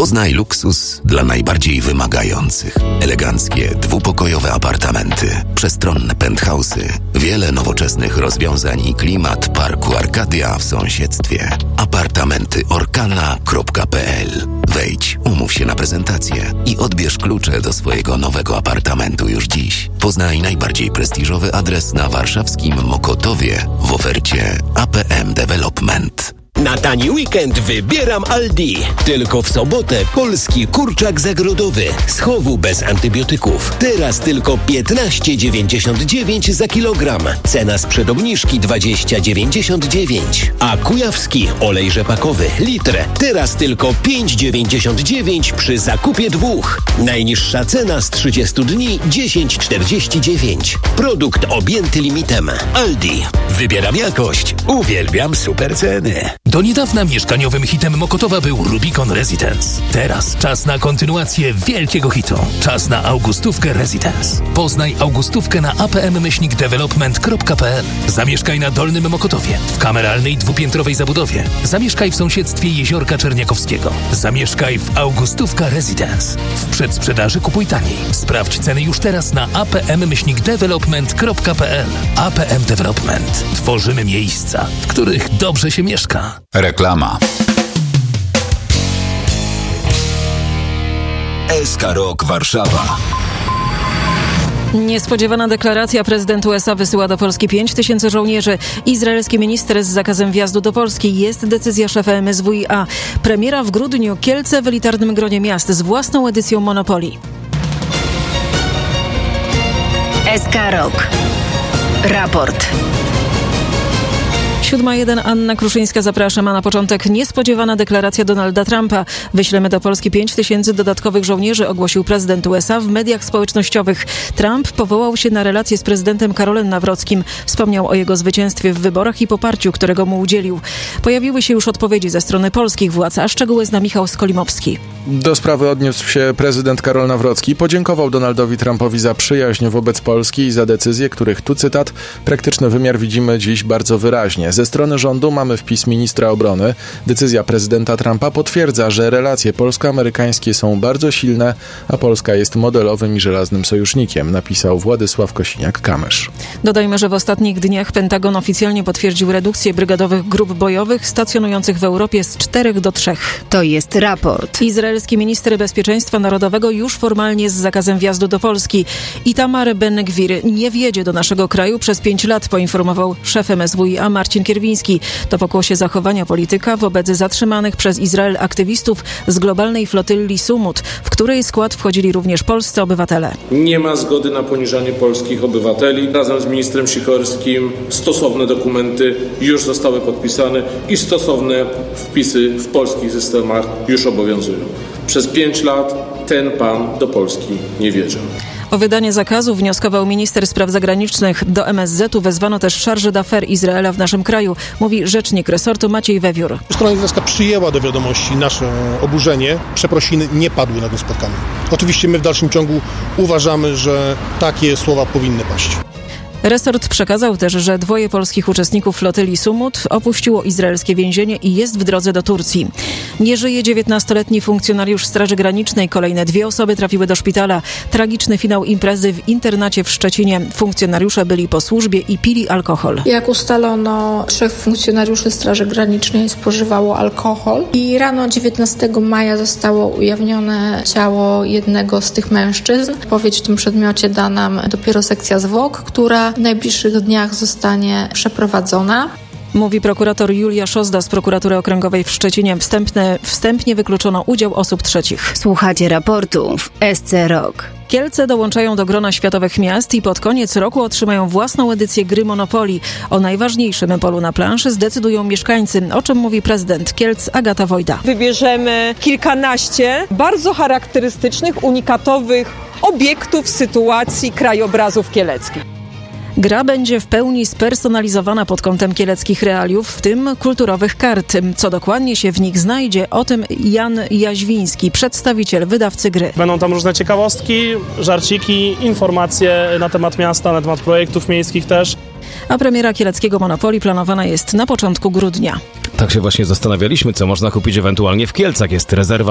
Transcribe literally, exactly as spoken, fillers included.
Poznaj luksus dla najbardziej wymagających. Eleganckie, dwupokojowe apartamenty, przestronne penthouse'y, wiele nowoczesnych rozwiązań i klimat parku Arkadia w sąsiedztwie. Apartamenty orkana kropka p l. Wejdź, umów się na prezentację i odbierz klucze do swojego nowego apartamentu już dziś. Poznaj najbardziej prestiżowy adres na warszawskim Mokotowie w ofercie A P M Development. Na tani weekend wybieram Aldi. Tylko w sobotę polski kurczak zagrodowy z chowu bez antybiotyków. Teraz tylko piętnaście dziewięćdziesiąt dziewięć za kilogram. Cena sprzed obniżki dwadzieścia dziewięćdziesiąt dziewięć. A kujawski olej rzepakowy litr. Teraz tylko pięć dziewięćdziesiąt dziewięć przy zakupie dwóch. Najniższa cena z trzydziestu dni dziesięć czterdzieści dziewięć. Produkt objęty limitem. Aldi. Wybieram jakość. Uwielbiam super ceny. Do niedawna mieszkaniowym hitem Mokotowa był Rubicon Residence. Teraz czas na kontynuację wielkiego hitu. Czas na Augustówkę Residence. Poznaj Augustówkę na a p m development kropka p l. Zamieszkaj na Dolnym Mokotowie, w kameralnej dwupiętrowej zabudowie. Zamieszkaj w sąsiedztwie Jeziorka Czerniakowskiego. Zamieszkaj w Augustówka Residence. W przedsprzedaży kupuj taniej. Sprawdź ceny już teraz na a p m development kropka p l. A P M Development. Tworzymy miejsca, w których dobrze się mieszka. Reklama. S K Rock Warszawa. Niespodziewana deklaracja. Prezydent U S A wysyła do Polski pięć tysięcy żołnierzy. Izraelski minister z zakazem wjazdu do Polski. Jest decyzja szefa M S W i A. Premiera w grudniu. Kielce w elitarnym gronie miast z własną edycją Monopoly. S K Rock. Raport. siódma jeden, Anna Kruszyńska, zapraszam. A na początek niespodziewana deklaracja Donalda Trumpa. Wyślemy do Polski pięć tysięcy dodatkowych żołnierzy, ogłosił prezydent U S A w mediach społecznościowych. Trump powołał się na relacje z prezydentem Karolem Nawrockim. Wspomniał o jego zwycięstwie w wyborach i poparciu, którego mu udzielił. Pojawiły się już odpowiedzi ze strony polskich władz, a szczegóły zna Michał Skolimowski. Do sprawy odniósł się prezydent Karol Nawrocki. Podziękował Donaldowi Trumpowi za przyjaźń wobec Polski i za decyzje, których, tu cytat, praktyczny wymiar widzimy dziś bardzo wyraźnie. Ze strony rządu mamy wpis ministra obrony. Decyzja prezydenta Trumpa potwierdza, że relacje polsko-amerykańskie są bardzo silne, a Polska jest modelowym i żelaznym sojusznikiem, napisał Władysław Kosiniak-Kamysz. Dodajmy, że w ostatnich dniach Pentagon oficjalnie potwierdził redukcję brygadowych grup bojowych stacjonujących w Europie z czterech do trzech. To jest raport. Izraelski minister bezpieczeństwa narodowego już formalnie z zakazem wjazdu do Polski. Itamar Ben-Gwir nie wjedzie do naszego kraju przez pięć lat, poinformował szef M S W i A Marcin Kierwiński. To pokłosie zachowania polityka wobec zatrzymanych przez Izrael aktywistów z globalnej flotylli Sumut, w której skład wchodzili również polscy obywatele. Nie ma zgody na poniżanie polskich obywateli. Razem z ministrem Sikorskim stosowne dokumenty już zostały podpisane i stosowne wpisy w polskich systemach już obowiązują. Przez pięć lat ten pan do Polski nie wjeżdża. O wydanie zakazu wnioskował minister spraw zagranicznych. Do M S Z u wezwano też chargé d'affaires Izraela w naszym kraju, mówi rzecznik resortu Maciej Wewiór. Strona izraelska przyjęła do wiadomości nasze oburzenie. Przeprosiny nie padły na tym spotkaniu. Oczywiście my w dalszym ciągu uważamy, że takie słowa powinny paść. Resort przekazał też, że dwoje polskich uczestników flotyli Sumut opuściło izraelskie więzienie i jest w drodze do Turcji. Nie żyje dziewiętnastoletni funkcjonariusz Straży Granicznej. Kolejne dwie osoby trafiły do szpitala. Tragiczny finał imprezy w internacie w Szczecinie. Funkcjonariusze byli po służbie i pili alkohol. Jak ustalono, trzech funkcjonariuszy Straży Granicznej spożywało alkohol i rano dziewiętnastego maja zostało ujawnione ciało jednego z tych mężczyzn. Odpowiedź w tym przedmiocie da nam dopiero sekcja zwłok, która w najbliższych dniach zostanie przeprowadzona. Mówi prokurator Julia Szozda z prokuratury okręgowej w Szczecinie. Wstępne, wstępnie wykluczono udział osób trzecich. Słuchacie raportu w S C Rock. Kielce dołączają do grona światowych miast i pod koniec roku otrzymają własną edycję gry Monopoly. O najważniejszym polu na planszy zdecydują mieszkańcy, o czym mówi prezydent Kielc Agata Wojda. Wybierzemy kilkanaście bardzo charakterystycznych, unikatowych obiektów, sytuacji, krajobrazów kieleckich. Gra będzie w pełni spersonalizowana pod kątem kieleckich realiów, w tym kulturowych kart. Co dokładnie się w nich znajdzie, o tym Jan Jaźwiński, przedstawiciel wydawcy gry. Będą tam różne ciekawostki, żarciki, informacje na temat miasta, na temat projektów miejskich też. A premiera kieleckiego Monopoly planowana jest na początku grudnia. Tak się właśnie zastanawialiśmy, co można kupić ewentualnie w Kielcach. Jest rezerwa